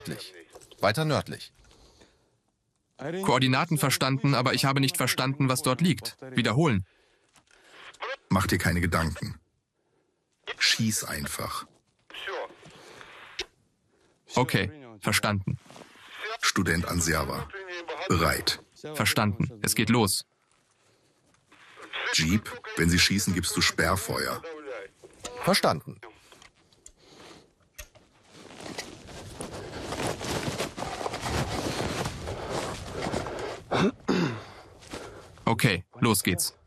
Weiter nördlich. Koordinaten verstanden, aber ich habe nicht verstanden, was dort liegt. Wiederholen. Mach dir keine Gedanken. Schieß einfach. Okay, verstanden. Student Anserva. Bereit. Verstanden. Es geht los. Jeep, wenn sie schießen, gibst du Sperrfeuer. Verstanden. Okay, los geht's.